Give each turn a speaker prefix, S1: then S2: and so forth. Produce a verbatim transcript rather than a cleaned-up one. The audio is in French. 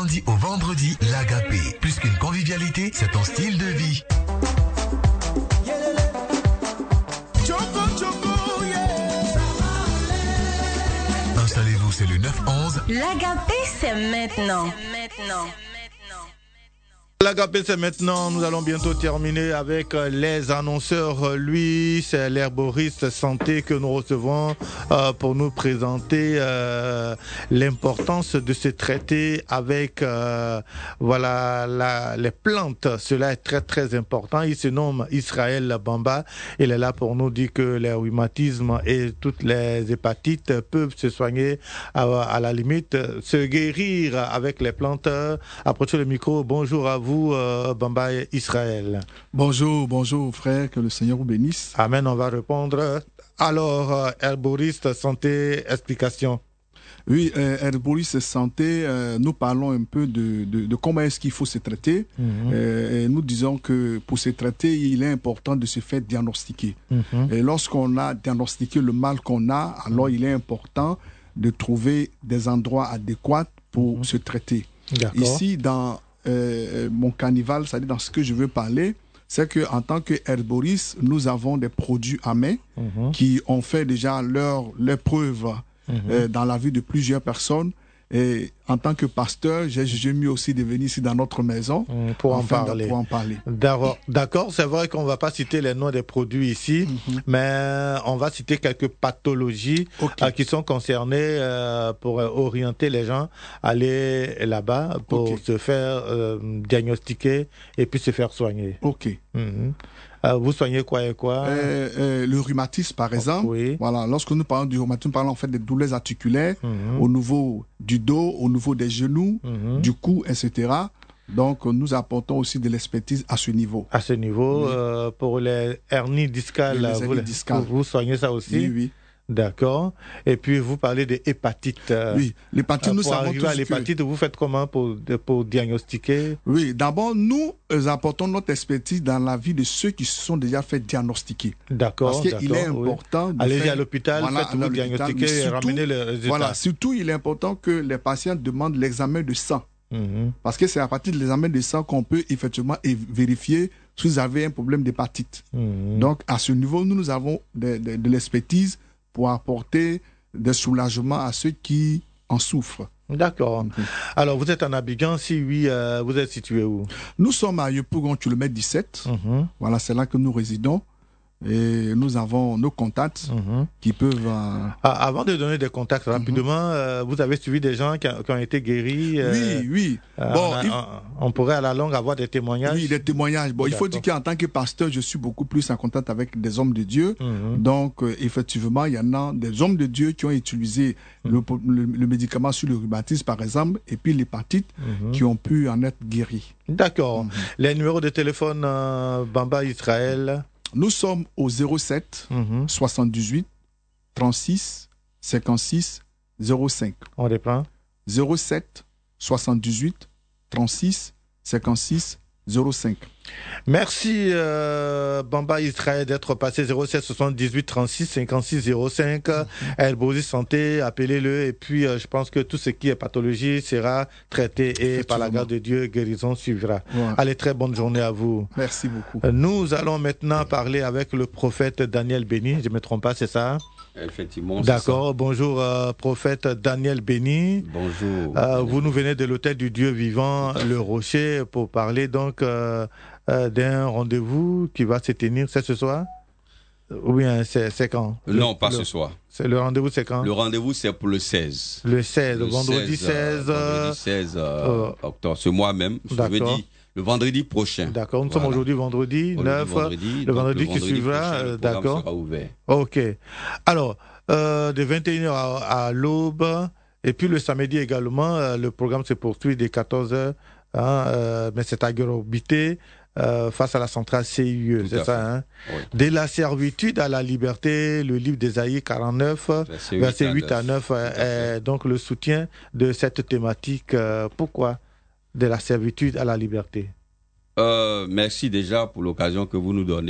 S1: lundi au vendredi, l'Agapé. Plus qu'une convivialité, c'est ton style de vie. Installez-vous, c'est le neuf onze.
S2: L'Agapé, c'est maintenant. Maintenant.
S3: L'Agapé, c'est maintenant. Nous allons bientôt terminer avec les annonceurs. Lui, c'est l'herboriste santé que nous recevons euh, pour nous présenter euh, l'importance de se traiter avec euh, voilà la, les plantes. Cela est très très important. Il se nomme Israël Bamba. Il est là pour nous dire que les rhumatismes et toutes les hépatites peuvent se soigner à, à la limite, se guérir avec les plantes. Approchez le micro. Bonjour à vous. Euh, Bamba Israël.
S4: Bonjour, bonjour frère, que le Seigneur vous bénisse.
S3: Amen, on va répondre. Alors, euh, herboriste, santé, explication.
S4: Oui, euh, herboriste santé, euh, nous parlons un peu de, de, de comment est-ce qu'il faut se traiter. Mm-hmm. euh, et nous disons que pour se traiter, il est important de se faire diagnostiquer. Mm-hmm. Et lorsqu'on a diagnostiqué le mal qu'on a, alors il est important de trouver des endroits adéquats pour mm-hmm. se traiter.
S3: D'accord.
S4: Ici, dans Euh, mon carnival, c'est-à-dire dans ce que je veux parler, c'est qu'en tant qu'herboriste, nous avons des produits à main mmh. qui ont fait déjà leur, leur preuve mmh. euh, dans la vie de plusieurs personnes. Et en tant que pasteur, j'ai jugé mieux aussi de venir ici dans notre maison
S3: mmh, pour, en parler.
S4: pour en parler.
S3: D'accord, c'est vrai qu'on ne va pas citer les noms des produits ici, mmh. mais on va citer quelques pathologies okay. euh, qui sont concernées euh, pour orienter les gens à aller là-bas pour okay. se faire euh, diagnostiquer et puis se faire soigner.
S4: Ok.
S3: Mmh. Euh, vous soignez quoi et quoi
S4: euh, euh, Le rhumatisme, par exemple.
S3: Oui.
S4: Voilà, lorsque nous parlons du rhumatisme, nous parlons en fait des douleurs articulaires mmh. au niveau du dos, au niveau des genoux, mmh. du cou, et cetera. Donc, nous apportons aussi de l'expertise à ce niveau.
S3: À ce niveau, oui. euh, pour les hernies discales,
S4: les hernies
S3: vous,
S4: discales.
S3: Vous, vous soignez ça aussi?
S4: Oui, oui.
S3: D'accord. Et puis, vous parlez des hépatites.
S4: Oui, l'hépatite, nous
S3: pour
S4: savons
S3: arriver à l'hépatite, que... vous faites comment pour, pour diagnostiquer?
S4: Oui, d'abord, nous apportons notre expertise dans la vie de ceux qui se sont déjà fait diagnostiquer.
S3: D'accord.
S4: Parce qu'il est important...
S3: Oui. Allez-y
S4: faire...
S3: à l'hôpital,
S4: voilà,
S3: faites-vous diagnostiquer et ramenez les résultats.
S4: Voilà, surtout, il est important que les patients demandent l'examen de sang.
S3: Mm-hmm.
S4: Parce que c'est à partir de l'examen de sang qu'on peut effectivement vérifier si vous avez un problème d'hépatite. Mm-hmm. Donc, à ce niveau, nous, nous avons de, de, de l'expertise pour apporter des soulagements à ceux qui en souffrent.
S3: D'accord. Okay. Alors, vous êtes en Abidjan, si oui, euh, vous êtes situé où?
S4: Nous sommes à Yopougon, kilomètre dix-sept. Mm-hmm. Voilà, c'est là que nous résidons. Et nous avons nos contacts mm-hmm. qui peuvent... Euh...
S3: Ah, avant de donner des contacts rapidement, mm-hmm. euh, vous avez suivi des gens qui, a, qui ont été guéris euh,
S4: Oui, oui.
S3: Euh,
S4: bon,
S3: on, a,
S4: il...
S3: on, on pourrait à la longue avoir des témoignages.
S4: Oui, des témoignages. Bon, il faut dire qu'en tant que pasteur, je suis beaucoup plus en contact avec des hommes de Dieu. Mm-hmm. Donc, euh, effectivement, il y en a des hommes de Dieu qui ont utilisé mm-hmm. le, le, le médicament sur le rhumatisme, par exemple, et puis l'hépatite, mm-hmm. qui ont pu en être guéris.
S3: D'accord. Mm-hmm. Les numéros de téléphone euh, Bamba Israël.
S4: Nous sommes au zéro sept mm-hmm. soixante-dix-huit trente-six cinquante-six zéro cinq.
S3: On reprend.
S4: zéro sept soixante-dix-huit trente-six cinquante-six zéro cinq.
S3: Merci euh, Bamba Israël d'être passé zéro sept soixante-dix-huit trente-six cinquante-six zéro cinq. Mm-hmm. Herboriste santé, appelez-le et puis euh, je pense que tout ce qui est pathologie sera traité et par la grâce de Dieu, guérison suivra. Ouais. Allez, très bonne journée à vous.
S4: Merci beaucoup.
S3: Euh, nous allons maintenant parler avec le prophète Daniel Béni, je ne me trompe pas, c'est ça?
S5: Effectivement.
S3: D'accord. Bonjour, euh, prophète Daniel Béni.
S5: Bonjour.
S3: Euh, vous nous venez de l'hôtel du Dieu vivant, le Rocher, pour parler donc euh, euh, d'un rendez-vous qui va se tenir. C'est ce soir? Oui, hein, c'est, c'est quand?
S5: Non,
S3: le,
S5: pas
S3: le,
S5: ce soir.
S3: C'est le rendez-vous, c'est quand?
S5: Le rendez-vous, c'est pour le seize.
S3: Le seize,
S5: le
S3: vendredi seize.
S5: Euh, vendredi seize euh, octobre. Ce mois même. Je veux dire. Le vendredi prochain.
S3: D'accord, nous
S5: voilà.
S3: sommes aujourd'hui vendredi neuf.
S5: Vendredi,
S3: le vendredi
S5: le
S3: qui
S5: vendredi
S3: suivra,
S5: prochain,
S3: euh,
S5: le
S3: d'accord.
S5: sera ouvert.
S3: Ok. Alors, euh, de vingt et une heures à, à l'aube, et puis le samedi également, euh, le programme se poursuit dès quatorze heures, hein, euh, mais c'est à Guerobité, euh, face à la centrale C I E, c'est ça, hein? Oui. De la servitude à la liberté, le livre d'Ésaïe quarante-neuf, verset huit à neuf, est donc le soutien de cette thématique. Euh, pourquoi de la servitude à la liberté?
S5: euh, Merci déjà pour l'occasion que vous nous donnez.